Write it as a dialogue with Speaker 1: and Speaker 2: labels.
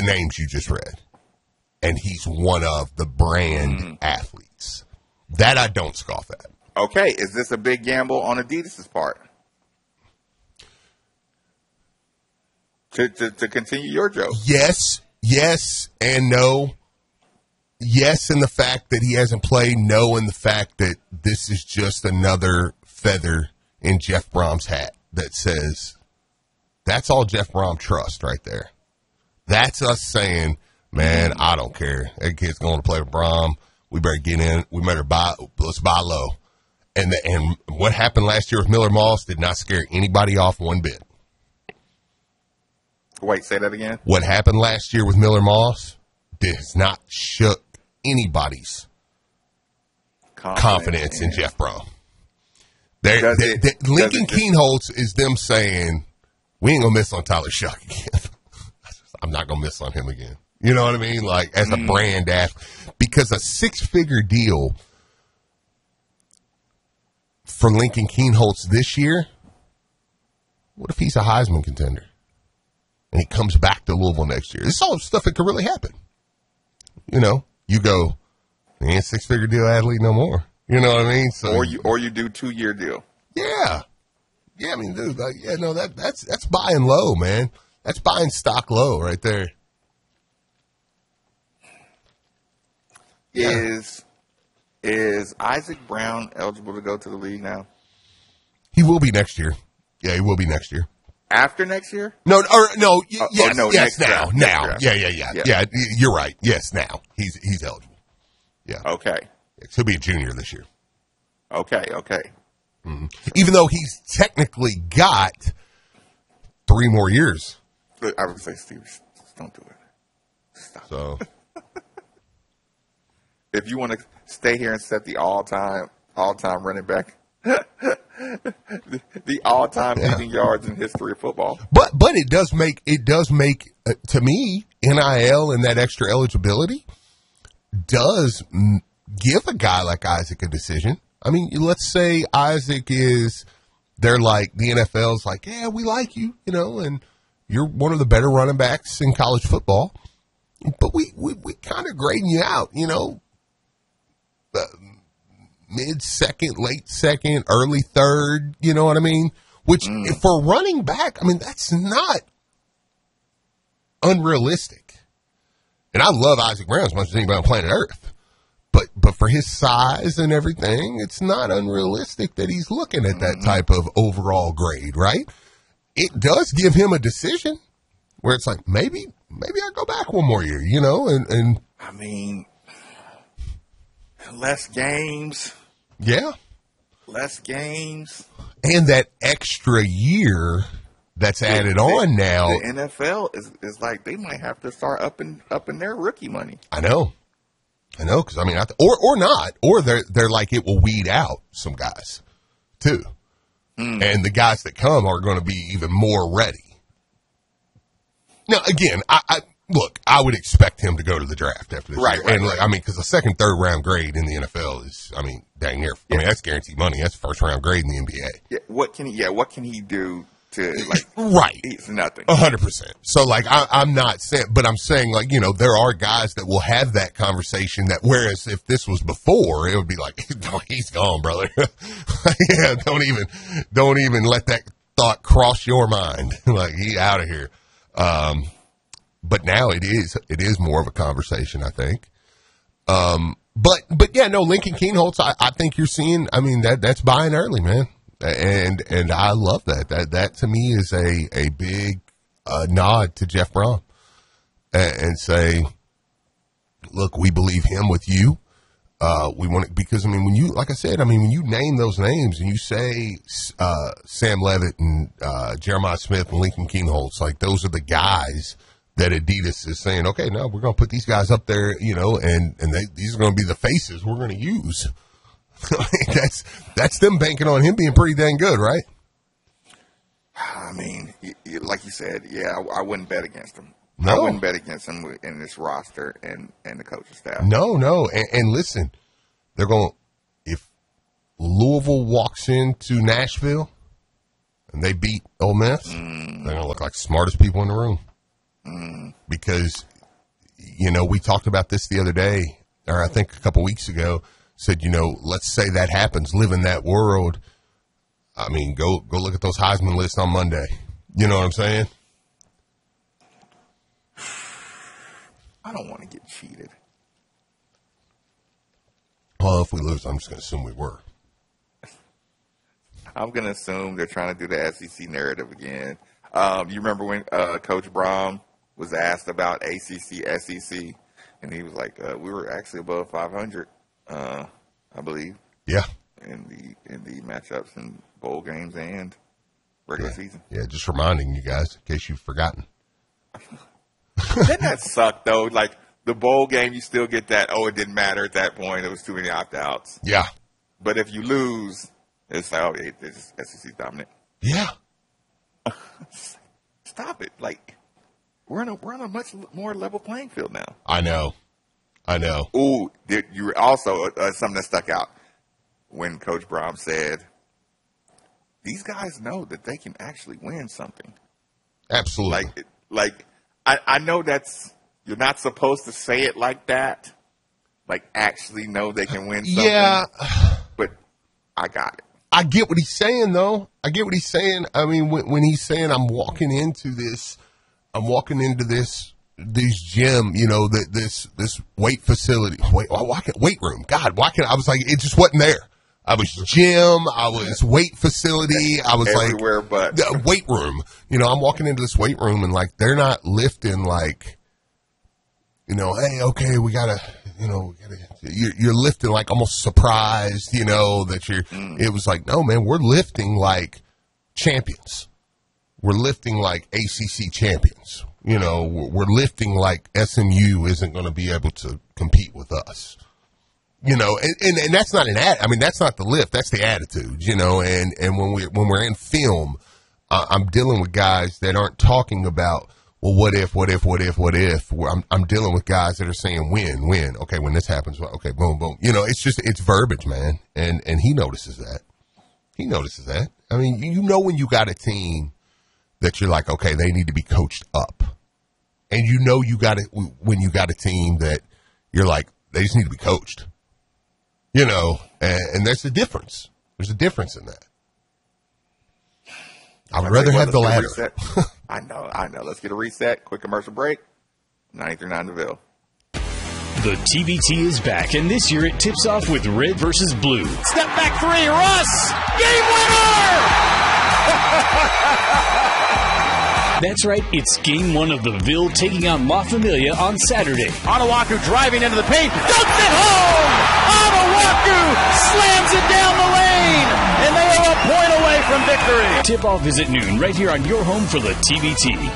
Speaker 1: names you just read. And he's one of the brand athletes. That I don't scoff at.
Speaker 2: Okay, is this a big gamble on Adidas' part? To continue your joke.
Speaker 1: Yes, and no. Yes, in the fact that he hasn't played. No, in the fact that this is just another feather in Jeff Brom's hat that says, that's all Jeff Brom trusts right there. That's us saying, man, I don't care. That kid's going to play with Brom. We better get in. Let's buy low. And what happened last year with Miller Moss did not scare anybody off one bit.
Speaker 2: Wait, say that again?
Speaker 1: What happened last year with Miller Moss has not shook anybody's confidence in Jeff Brom. Lincoln Kienholz is them saying, we ain't going to miss on Tyler Shough again. I'm not going to miss on him again. You know what I mean? Like, as a brand athlete. Because a 6-figure deal for Lincoln Kienholz this year, what if he's a Heisman contender? And he comes back to Louisville next year. This is all stuff that could really happen. You know, you go, he ain't a 6-figure deal athlete no more. You know what I mean? So,
Speaker 2: or you do 2-year deal.
Speaker 1: Yeah. Yeah, I mean, dude, that's buying low, man. That's buying stock low right there.
Speaker 2: Is Isaac Brown eligible to go to the league now?
Speaker 1: He will be next year. Yeah, he will be next year.
Speaker 2: After next year?
Speaker 1: Yes, now.
Speaker 2: Draft.
Speaker 1: Yeah, you're right. Yes, now. He's eligible. Yeah.
Speaker 2: Okay.
Speaker 1: He'll be a junior this year.
Speaker 2: Okay.
Speaker 1: Mm-hmm. Even though he's technically got 3 more years.
Speaker 2: I would say, Steve, don't do it. Stop.
Speaker 1: So,
Speaker 2: if you want to stay here and set the all-time running back, the all-time leading yards in history of football.
Speaker 1: But it does make to me, NIL and that extra eligibility does give a guy like Isaac a decision. I mean, let's say Isaac they're like, the NFL's like, yeah, we like you, you know, and you're one of the better running backs in college football, but we kind of grading you out, you know, mid-second, late second, early third, you know what I mean? Which, for running back, I mean, that's not unrealistic. And I love Isaac Brown as much as anybody on planet Earth. But for his size and everything, it's not unrealistic that he's looking at that type of overall grade, right? It does give him a decision where it's like, maybe I go back one more year, you know, and
Speaker 2: I mean, less games.
Speaker 1: Yeah.
Speaker 2: Less games.
Speaker 1: And that extra year that's added on now.
Speaker 2: The NFL is like, they might have to start upping their rookie money.
Speaker 1: I know, because I mean, or not, or they're like, it will weed out some guys too, and the guys that come are going to be even more ready. Now, again, I would expect him to go to the draft after this year.
Speaker 2: Right.
Speaker 1: And I mean, because the second, third round grade in the NFL is, I mean, dang near. I mean, that's guaranteed money. That's first round grade in the NBA.
Speaker 2: Yeah. What can he do to, like?
Speaker 1: Right.
Speaker 2: It's nothing.
Speaker 1: 100%. So, like, I'm not saying, but I'm saying, like, you know, there are guys that will have that conversation that, whereas if this was before, it would be like, no, he's gone, brother. Yeah, don't even let that thought cross your mind. Like, he out of here. But now it is more of a conversation, I think. But yeah, no, Lincoln Kienholz, I think you're seeing, I mean, that's buying early, man. And I love that. That to me is a big nod to Jeff Brom and say, look, we believe him with you. We want it because, I mean, when you, like I said, I mean, when you name those names and you say Sam Levitt and Jeremiah Smith and Lincoln Kienholz, like those are the guys that Adidas is saying, okay, no, we're going to put these guys up there, you know, and these are going to be the faces we're going to use. That's them banking on him being pretty dang good, right?
Speaker 2: I mean, like you said, yeah, I wouldn't bet against him.
Speaker 1: No.
Speaker 2: I wouldn't bet against him in this roster and the coaching staff.
Speaker 1: No. And listen, they're going, if Louisville walks into Nashville and they beat Ole Miss, they're going to look like the smartest people in the room. Because we talked about this the other day, or I think a couple weeks ago, said, let's say that happens, live in that world. I mean, go look at those Heisman lists on Monday. You know what I'm saying?
Speaker 2: I don't want to get cheated.
Speaker 1: Well, if we lose, I'm just going to assume we were.
Speaker 2: I'm going to assume they're trying to do the SEC narrative again. You remember when Coach Brom was asked about ACC, SEC, and he was like, we were actually above 500, I believe.
Speaker 1: Yeah.
Speaker 2: In the matchups and bowl games and regular season.
Speaker 1: Yeah, just reminding you guys, in case you've forgotten.
Speaker 2: Didn't that suck, though? Like, the bowl game, you still get that, it didn't matter at that point. It was too many opt-outs.
Speaker 1: Yeah.
Speaker 2: But if you lose, it's like, it's SEC dominant.
Speaker 1: Yeah.
Speaker 2: Stop it. Like, we're on a much more level playing field now.
Speaker 1: I know.
Speaker 2: Ooh, you also, something that stuck out when Coach Brom said, these guys know that they can actually win something.
Speaker 1: Absolutely.
Speaker 2: I know you're not supposed to say it like that. Like, actually know they can win something.
Speaker 1: Yeah.
Speaker 2: But I got it.
Speaker 1: I get what he's saying, though. I get what he's saying. I mean, when he's saying, I'm walking into this gym, this weight facility, weight room. God, I was like, it just wasn't there. I was gym, I was weight facility, I was
Speaker 2: everywhere
Speaker 1: like,
Speaker 2: but
Speaker 1: weight room. I'm walking into this weight room and like, they're not lifting like, hey, okay, we gotta, you're lifting like almost surprised, that it was like, no, man, we're lifting like champions. We're lifting like ACC champions. We're lifting like SMU isn't going to be able to compete with us. And that's not that's not the lift. That's the attitude, and when we're in film, I'm dealing with guys that aren't talking about, well, what if? I'm dealing with guys that are saying win. Okay, when this happens, well, okay, boom, boom. It's verbiage, man. And he notices that. I mean, when you got a team that you're like, okay, they need to be coached up. And you got it when you got a team that you're like, they just need to be coached. And there's a difference. There's a difference in that. I would rather have the latter.
Speaker 2: I know. Let's get a reset. Quick commercial break. 93.9 The Ville.
Speaker 3: The TBT is back, and this year it tips off with red versus blue. Step back three, Russ! Game winner! That's right, it's Game 1 of the Ville taking on La Familia on Saturday. Onawaku driving into the paint, dunks it home! Onawaku slams it down the lane, and they are a point away from victory. Tip-off is at noon, right here on your home for the TBT.